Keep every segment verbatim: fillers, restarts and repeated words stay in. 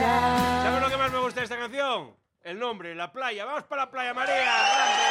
María. ¿Sabes lo que más me gusta de esta canción? El nombre, la playa. ¡Vamos para la playa, María! ¡Grande!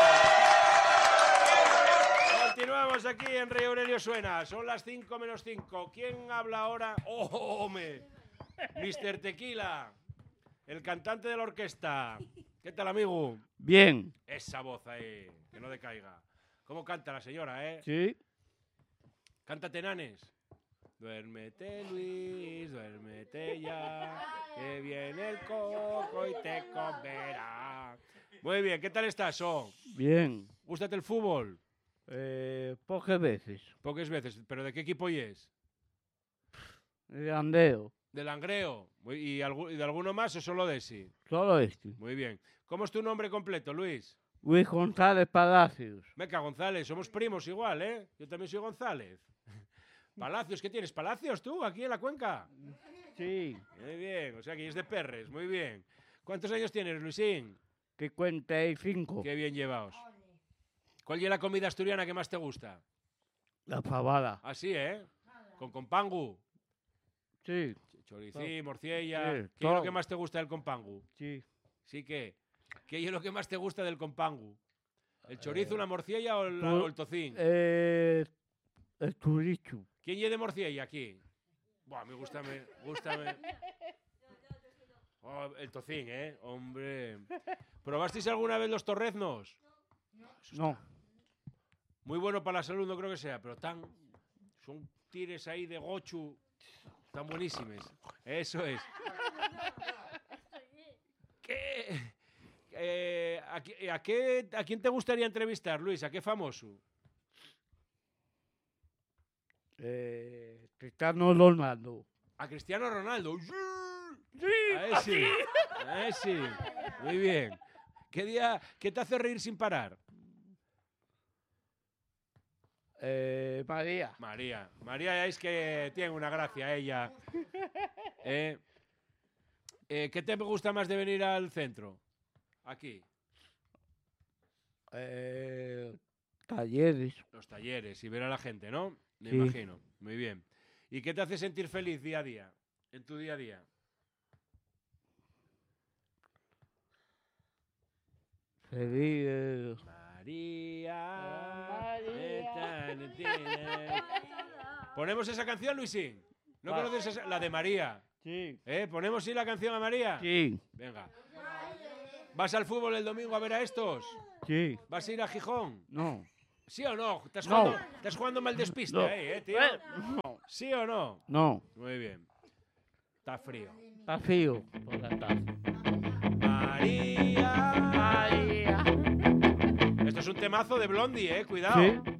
Continuamos aquí en Rey Aurelio Suena. Son las cinco menos cinco. ¿Quién habla ahora? ¡Oh, me! mister Tequila, el cantante de la orquesta. ¿Qué tal, amigo? Bien. Esa voz ahí, que no decaiga. ¿Cómo canta la señora, eh? Sí. Cántate, Nanes. Duérmete, Luis, duérmete ya, que viene el coco y te comerá. Muy bien, ¿qué tal estás, oh? Bien. ¿Gústate el fútbol? Eh, pocas veces. Pocas veces, ¿pero de qué equipo es? De Andeo. ¿De Langreo? ¿Y, algu ¿Y de alguno más o solo de sí? Solo este. Muy bien. ¿Cómo es tu nombre completo, Luis? Luis González Palacios. Meca González, somos primos igual, ¿eh? Yo también soy González. Palacios, ¿qué tienes? ¿Palacios tú, aquí en la cuenca? Sí. Muy bien, o sea que es de Perres, muy bien. ¿Cuántos años tienes, Luisín? cincuenta y cinco. Qué bien llevaos. ¿Cuál es la comida asturiana que más te gusta? La fabada. Así, ¿eh? Con compangu. Sí. Choricí, morciella. Sí, ¿Qué es todo. lo que más te gusta del compangu? Sí. Sí que. ¿Qué es lo que más te gusta del compangu? ¿El chorizo, Eh, la morciella o el, tu- o el tocín? Eh, el turicho. ¿Quién lleve morciella aquí? Buah, me gusta, me gusta. Me... Oh, el tocín, ¿eh? Hombre. ¿Probasteis alguna vez los torreznos? No. Muy bueno para la salud, no creo que sea, pero tan. Son tires ahí de gochu. Están buenísimos. Eso es. ¿Qué? Eh, ¿a, qué- a, qué- ¿A quién te gustaría entrevistar, Luis? ¿A qué famoso? Eh, Cristiano Ronaldo. A Cristiano Ronaldo. Sí. A ese. A ese. Muy bien. ¿Qué día, qué te hace reír sin parar? Eh, María. María. María es que tiene una gracia ella. Eh, eh, ¿Qué te gusta más de venir al centro? Aquí. Eh, talleres. Los talleres y ver a la gente, ¿no? Me Sí. imagino. Muy bien. ¿Y qué te hace sentir feliz día a día? En tu día a día. Feliz. eh, María. María. ¿Ponemos esa canción, Luisín? ¿No Vale. conoces esa? La de María. Sí. ¿Eh? ¿Ponemos sí la canción a María? Sí. Venga. ¿Vas al fútbol el domingo a ver a estos? Sí. ¿Vas a ir a Gijón? No. ¿Sí o no? ¿Estás No. jugando, estás jugando mal despiste No. ahí, eh, tío? Eh, no. ¿Sí o no? No. Muy bien. Está frío. Está frío por la tarde. María. María. Esto es un temazo de Blondie, eh. Cuidado. Sí.